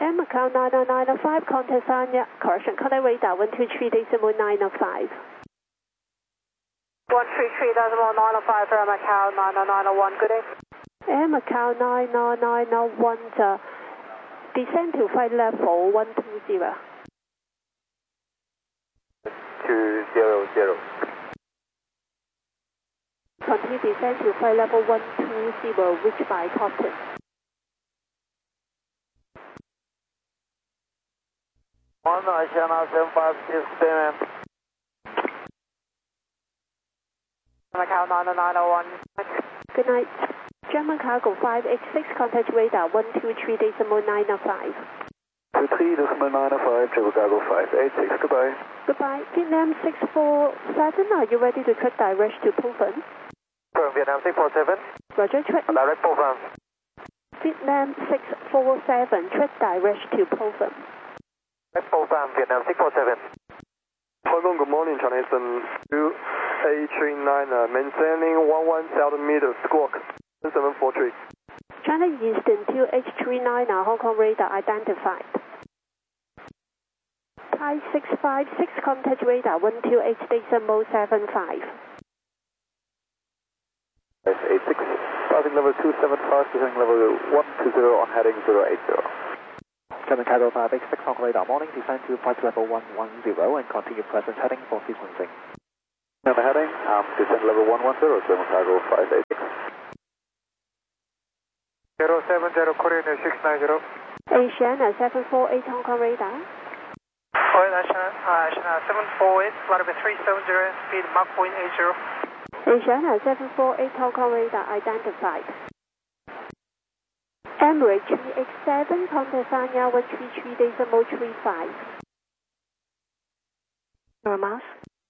Macau 90905, contact Sanya, correction, contact radar 123.905. 133.905 Air Macau 90901, good day. Air Macau 90901, descend to flight level 120. 200. Continue descend to flight level 120, reach by Copton. One China 756 Macau 90901. Good night. German cargo 586, contact radar 123.905. 23.905, German cargo 586, goodbye. Goodbye. Vietnam 647, are you ready to track direct to Phuvan? From Vietnam 647. Roger, track. Direct Phuvan. Vietnam 647, track direct to Phuvan. Direct Phuvan, Vietnam 647. Hong Kong, good morning, China Eastern 2839, maintaining 11,000 meters, squawk 1743. China Eastern 2839, Hong Kong radar identified. Thai 656, contact radar 128.75. 586, passing level 275, descending level 120 on heading 080. German cargo 586, Hong Kong radar morning, descend to flight level 110 and continue present heading for sequencing. Number heading, descend level 110, German cargo 586. 070, Korean 690. Asiana 748, Hong Kong radar. Asiana 748, flight number 370, speed Mach 0.80. Asiana 748, Hong Kong radar identified. Emirates 387, contact Sanya 133.35. Normas.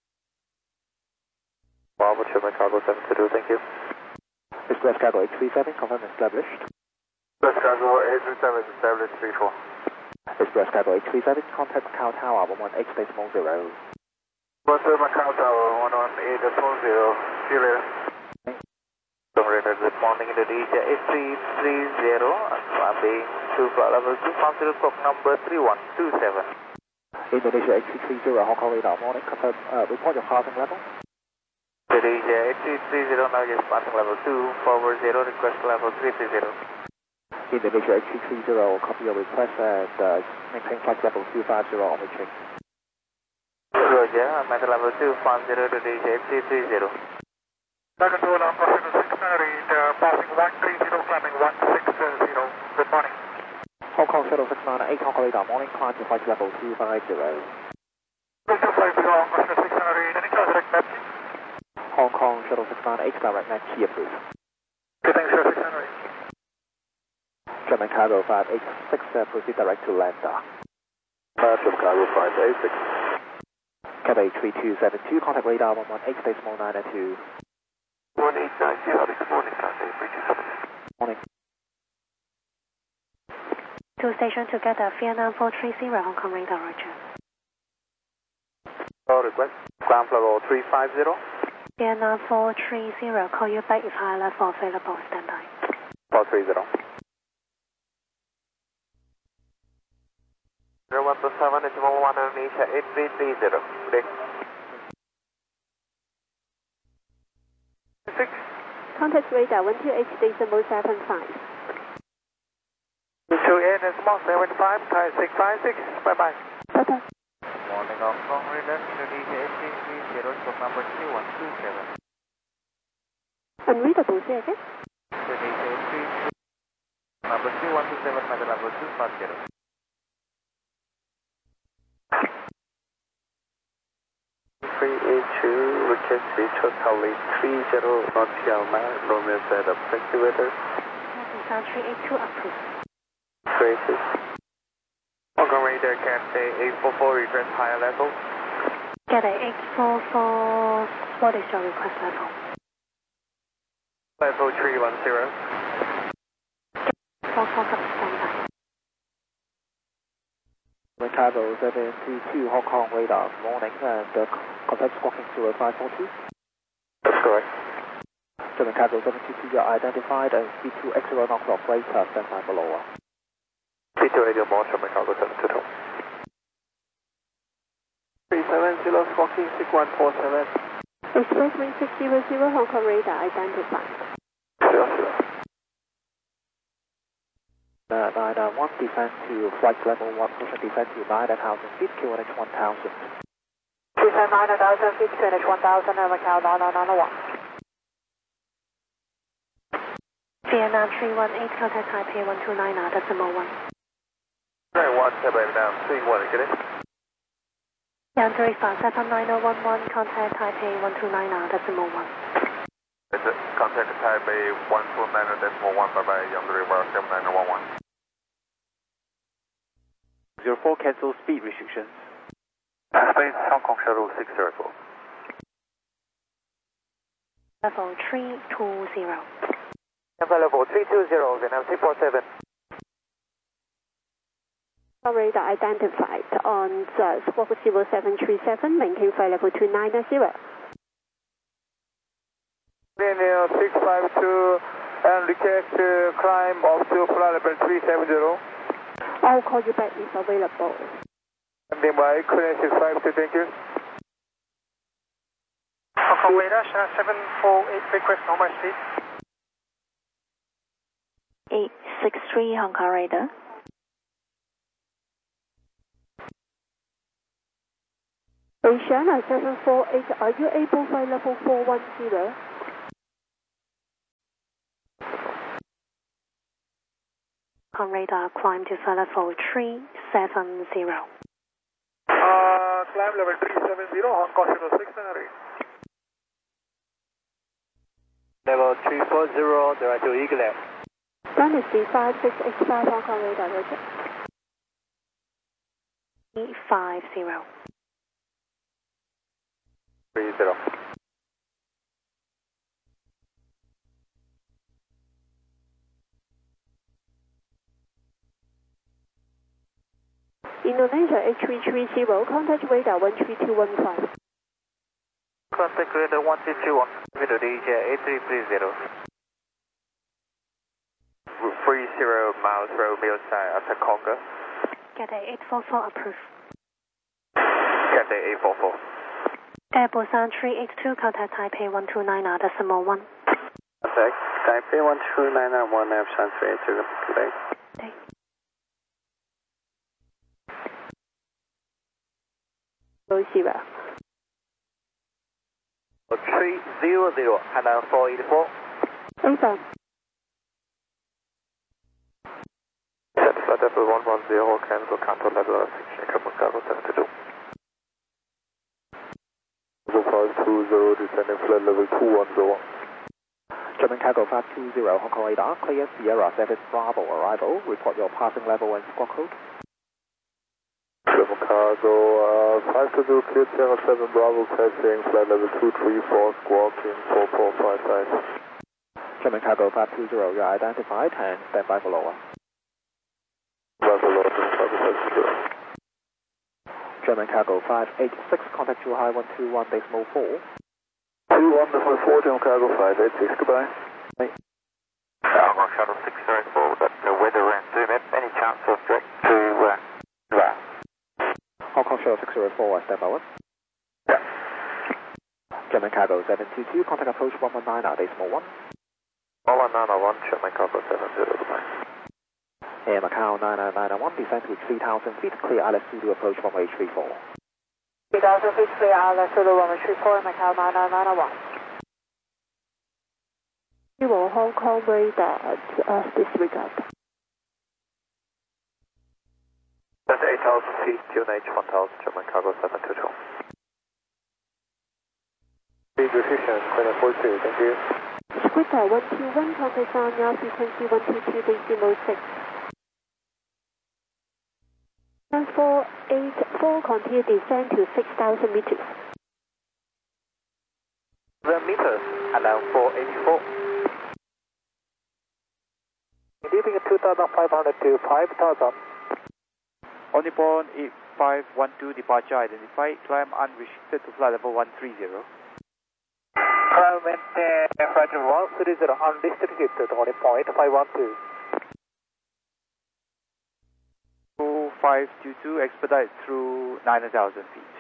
Bravo, German cargo 722, thank you. Express cargo 837, confirm established. Express cargo 837, established 34. Express cargo 837, contact Macau Tower 118.0. What's Macau Tower 118.0, see you later. Operator, good morning, Indonesia 8330, climbing to flight level 2, consider clock number 3127. Indonesia 8330, Hong Kong radar morning, confirm, report your passing level. Indonesia 8330, now just passing level 2, forward 0, request level 330. Indonesia 8330, copy your request and maintain flight level 250 on reaching. Roger, I'm at level 250, Indonesia 8330. Second to alarm, passing 130, climbing 160. Good morning. Hong Kong Shuttle 698, Hong Kong radar morning, climb to flight level 250. 250, Hong Kong Shuttle 698, any direct match? Hong Kong Shuttle 698, direct match, key approved. Okay, thanks, Shuttle 698. German cargo 586, proceed direct to Landa. German cargo 586. Cathay 3272, contact radar 118.992. 1890, this morning, Sunday, British Morning. Two station together, Vietnam 430, Hong Kong radar, roger. Request, ground level 350. Vietnam 430, call you back if high level available, standby. 430. 0127, it's 1 Indonesia 8330. Good day. 6. Contact radar 128.75. 2N is Mach 75, Thai 656, bye-bye. Bye-bye. Morning, Hong Kong, Redland, Indonesia 8330, stock number 3127. Unreadable, say again. Indonesia 8330, number 3127, matter level 250. 382, request reach Charlie 30 North Yalma, Romeo set up activator. Sound 382 approved. 382. Hong Kong radar can say 844, request higher level. Get a 844, what is your request level? Level 310. 447 standby. Chicago 722, Hong Kong radar morning, and contact squawking 0542. That's correct. German cargo 722, you are identified and C2 X0 knock off radar, stand by below. C2 P2 radio mode, German Cargo 722. 370 Squawking 6147. Express wind 600, Hong Kong radar identified. 991, descend to flight level 1, push descend to 9,000 feet, QNH 1000. Descend 9,000 feet, QNH 1000, Macau 9991. Vietnam 318, contact Taipei 129, decimal 1. 91, Taipei down, 31, get it? Yan 3579011, contact Taipei 129, decimal 1. Is it contact Taipei 129 decimal 1, bye-bye, Young River 79011. 04 cancel speed restrictions. Space Hong Kong Shuttle 604. Level 320. Level 320, Vietnam 347. Radar identified on Squawk 0737, maintain flight level 290. Linear 652 and request climb up to flight level 370. I'll call you back if available. Standing by, clearance 652, thank you. Hong Kong radar, Channel 748, request normal speed. 863 Hong Kong radar. Oceana 748, are you able to flight level 410? On radar, climb to flight level 370. Climb level 370, Hong Kong Shuttle 698. Level 340, direct to Eagle Lab. Dynasty 5685 Hong Kong radar, roger. 850. 30. Indonesia H330, contact radar 13215. Contact radar 132, video DJ 8330. 30 miles Romeo side after Conga. Cathay 844 approved. Cathay 844. Busan 382, contact Taipei 129, decimal 1. Contact Taipei 129, Busan 382, today. Okay. Zero. 300, and 484. Over. Set flight level 110, cancel control level 6, German Cargo 722. 520, descending flight level 210. German Cargo 520, Hong Kong radar, clear Sierra 7 Bravo arrival, report your passing level and squawk code. German Cargo 520, cleared Sierra 7 Bravo, passing flight level 234, squawking 4455. German Cargo 520, you are identified and stand by for lower. Buffalo, Cargo 520. German Cargo 586, contact Zhuhai 121, decimal 4. 21, decimal 4, German Cargo 586, goodbye. Hong Kong Shuttle 604, that's the weather and zoom in. Any chance of direct to Hong Kong Shuttle 604, stand by 1. Yeah. German Cargo 722, contact approach 119, decimal 1. 11901, German Cargo 70, goodbye. Air Macau 9991, descend to 3,000 feet, clear Alice Zulu approach runway 34. 3,000 feet, clear Alice Zulu, runway 34, Macau 9991. Zero Hong Kong radar, disregard. That's 8,000 feet, QNH 1000, German Cargo 722. Speed restriction, clear 42, thank you. Squidder 121, contact Sanya, frequency 122, decimal 6. 484, continue descend to 6,000 meters. 7 meters, and 484. Leaving 2,500 to 5,000. Onlyborn 8512 departure identified, climb unrestricted to flight level 130. Climb flight level 130, unrestricted to only point 512. 522, expedite through 9,000 feet.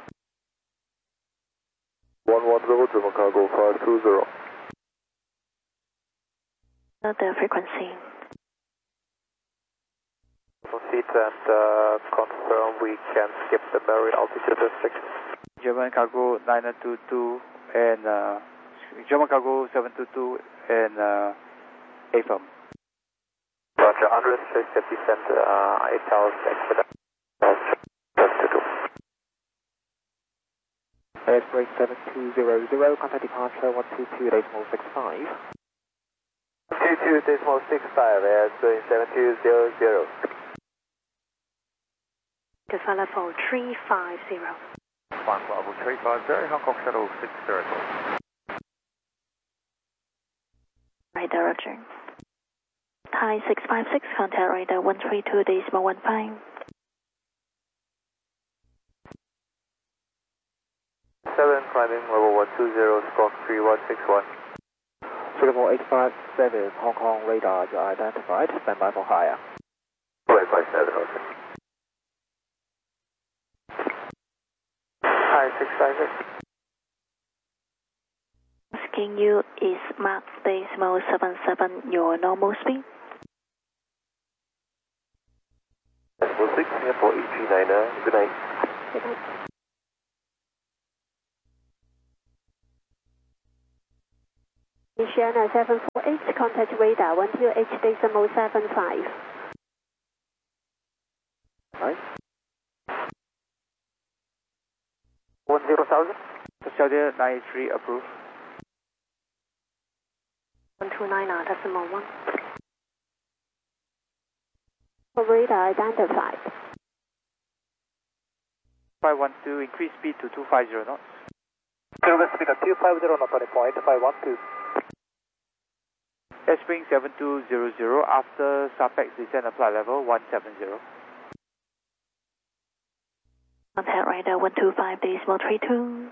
110, German Cargo 520. The frequency. Proceed and confirm we can skip the Murray altitude restriction. German Cargo 922 and German Cargo 722 and AFM. Roger, unrestricted descent 8,000 expedite. 722. Airspace 7200, contact departure 122.65. 122.65, airspace 7200. To flight level 350. Flight level 350, Hong Kong Shuttle 6 territory. Radar Roger. Thai 656, contact radar 132.15. 7, climbing level 120, squawk 3161. Singapore 857, Hong Kong radar, you are identified. Stand by for higher. 857, okay. Hi, 656. Asking you, is Mach decimal 77 your normal speed? Decimal 6, Singapore 8390, good night. Good night. Asiana 748, contact radar 128.75. Right. 10,000. Australia 93, approved. 129.1. Radar identified. 512, increase speed to 250 knots. Service speed at 250 knots on point 512. Airspring 7200, after SAPEX descent at flight level 170. Contact radar 125.32.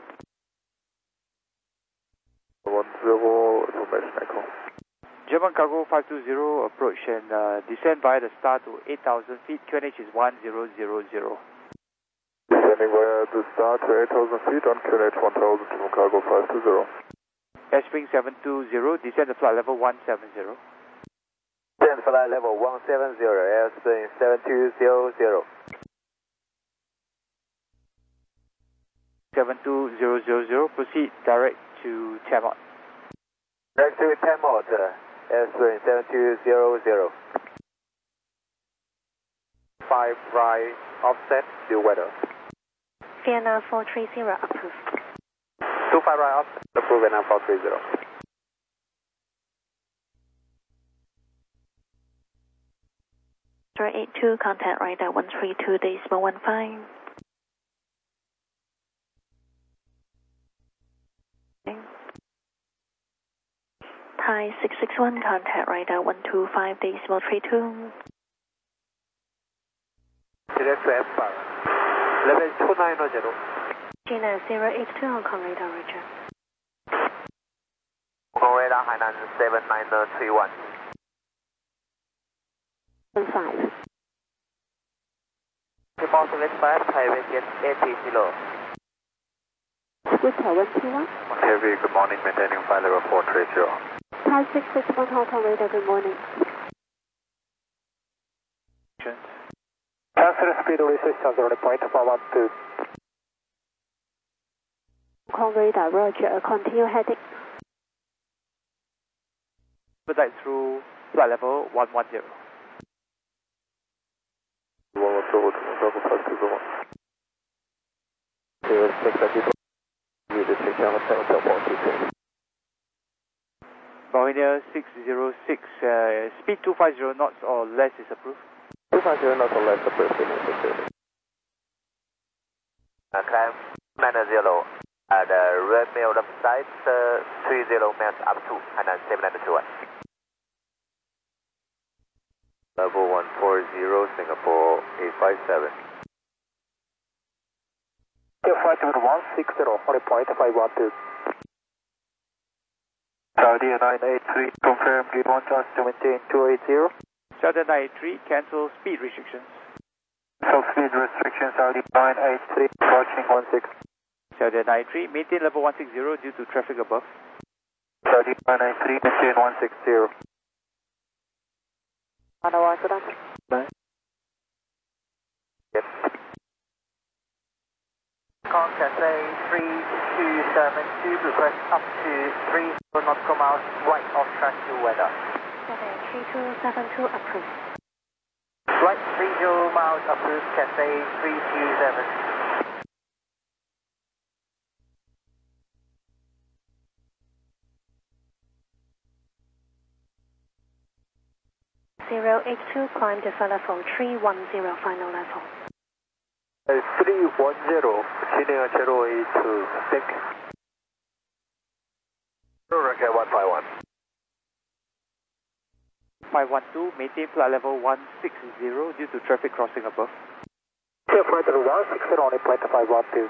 10, information echo. German Cargo 520, approach and descend via the star to 8,000 feet, QNH is 1000. Descending via the star to 8,000 feet on QNH 1000, German Cargo 520. Airspring 720, descend to flight level 170. Descend flight level 170, airspace 7200. 72000, proceed direct to Tiamat. Direct to Tiamat, airspace 7200. 5 right offset, due weather. Vienna 430, approved. 25 right offset, approved and 430. Star 82, contact radar 132.15. Thai 661, contact radar 125.32. Direct to Empire. Level 2900. Gina 082, Hong Kong radar, roger. Hong Kong radar, Hainan 7931. 5. Report to Westbad, Highway Jet 80. Scooter 121. Heavy, good morning, maintaining flight level 430. Thai 661, Hong Kong radar, good morning. Transfer speed restrictions on the point 412. Hong Kong radar, roger, continue heading. Expedite through flight level 110. 110, German Cargo 520. Bohemia 606, speed 250 knots or less is approved. 250 knots or less, approved. Climb 90 at the red mail left side, 30 miles up to Hainan 7921. Level 140, Singapore 857. Flight level 160, on point 512. Saudi 983, confirm, do you want us to maintain 280? Southern 93, cancel speed restrictions. Speed restrictions are 983, approaching 16. Saudi 93, maintain level 160 due to traffic above. Saudi 993, maintain 160. Manawa, good afternoon. Yes. Cathay 3272, request up to 3 nautical miles right off track to weather. Cathay 3272 approved. Right 30 miles approved, Cathay 327. 082, climb to level 310, final level. 310, 진행은 082, thank you. Rocket 151. 512, maintain flight level 160 due to traffic crossing above. Flight level 160, only flight 512.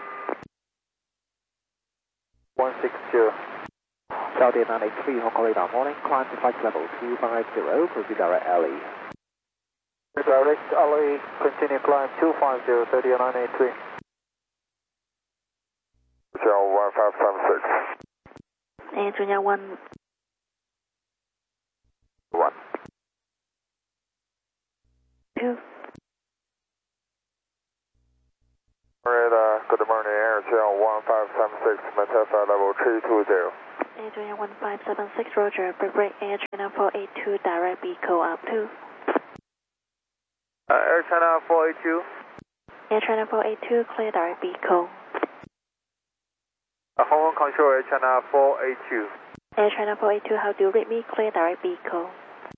160. Saudi 983, Hong Kong radar morning, climb to flight level 250, proceed direct LE. Direct LE, continue climb 250, 30 983. 1576. Adrian 1. 1. 2. Good morning, Air Channel 1576, maintain flight level 320. Adrian 1576, Roger, break Air Channel 482, direct Bico up 2. Air Channel 482. Air Channel 482, clear direct Bico. Hong Kong Control, Air Channel 482. Air Channel 482, how do you read me? Clear direct Bico.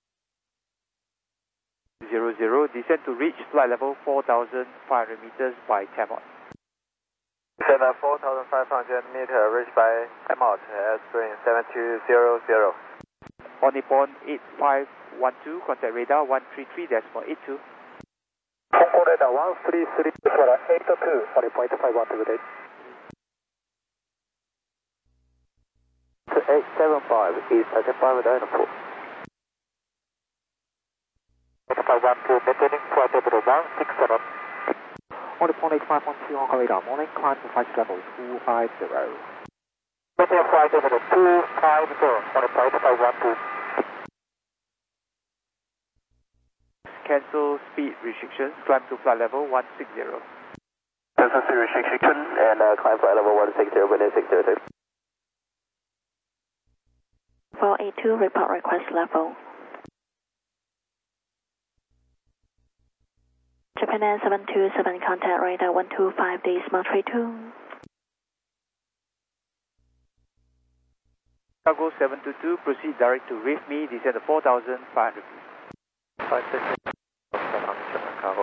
00, descend to reach flight level 4,500 meters by Tamot. Descend at 4,500 meters, reached by Tamot, Airstream 7200. On Nippon 8512, contact radar 133.82. Hong Kong radar 133, 82, 40.512 today. 875 is Target 5 Dynapol. 512, maintaining flight level 160. On Nippon 8512, Hong Kong radar morning, climb to flight level 250. Maintain flight level 250, on the flight 512. Cancel speed restrictions, climb to flight level 160. Cancel speed restriction and climb flight level 160, within 602. 482, report request level. Japan Air 727, contact radar 125.32. Cargo 722, proceed direct to Reef Me, descend to 4,500 feet. 560, cargo.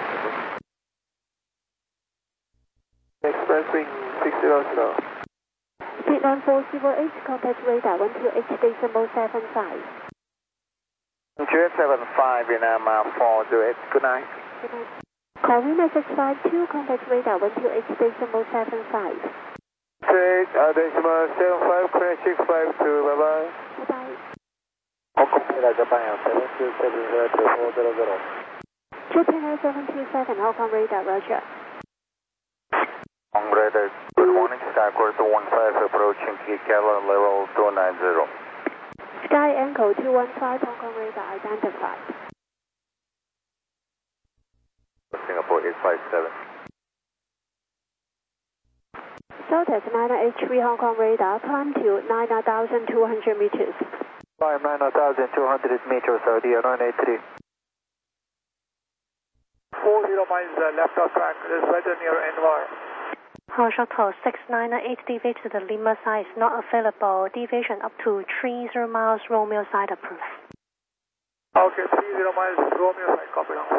Express wing 600. Speed 1408, contact radar 128.75. Juliet 75, Vietnam 408, good night. Good night. Korean SX52, contact radar 128.75. Take decimal 75, clear 652, bye bye. Bye bye. Hong Kong radar Japan 727, Japan Air 727, Hong Kong radar, Roger. Hong Kong radar, good morning, Sky course 15 approaching Gallon level 290. Sky Echo 215, Hong Kong radar identified. Singapore 857. Southwest 983, Hong Kong radar, climb to 9,200 meters. Climb 9,200 meters, RDO 983. 40 miles left of track, this weather near NY. Horizontal 698, deviate to the Lima side is not available. Deviation up to 30 miles, Romeo side approved. Okay, 30 miles, Romeo side, copy down.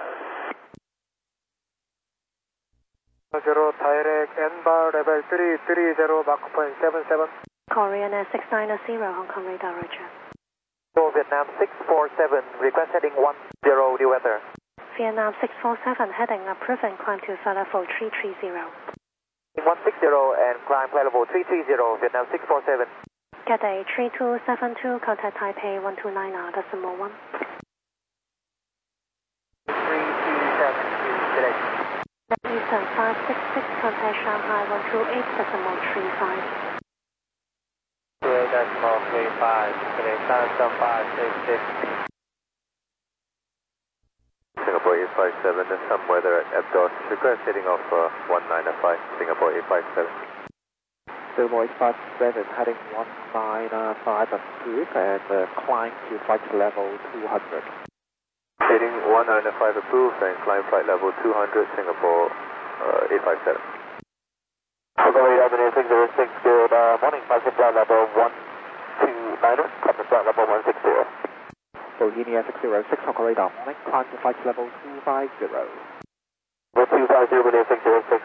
0, direct, N-bar, level 330, Mach 0.77. Korean Air 690, Hong Kong radar, Roger. So Vietnam 647, request heading 10, the weather. Vietnam 647, heading approved and climb to flight level 330. 160 and climb flight level 330, Vietnam 647. Cathay 3272, contact Taipei 129.1. 3272, today 566, contact Shanghai 128.35. 2.35, contact 7566. Singapore 857, there's some weather at Aptos. Request heading off 195, Singapore 857. Singapore 857, heading 195 approved and climb to flight level 200. Heading 195 approved and climb flight level 200, Singapore 857. Singapore 606, good morning, passing flight level 129er, passing flight level 160. Bohemia 606, Hong radar morning, climb to flight level 250. 250, Bohemia 606.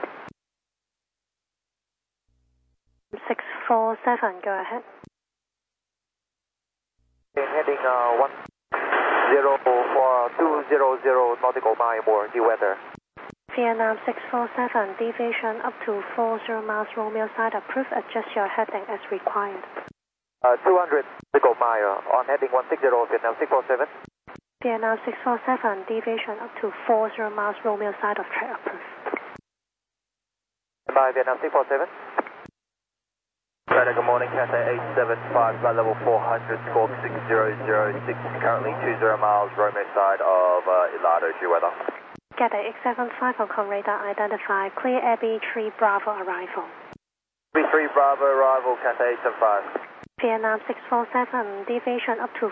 647, go ahead. Heading 200 nautical mile more, the weather. Vietnam 647, deviation up to 40 miles, Romeo side approved, adjust your heading as required. 200 nautical mile on heading 160, Vietnam 647. Vietnam 647, deviation up to 40 miles, Romeo side of track approved. Bye, Vietnam 647. Good morning, Cathay 875, flight level 400, squawk 6006, currently 20 miles, Romeo side of Ilado, due weather. Cathay 875, Hong radar identified, clear AB3 Bravo arrival. B3 Bravo arrival, Cathay 875. Vietnam 647, deviation up to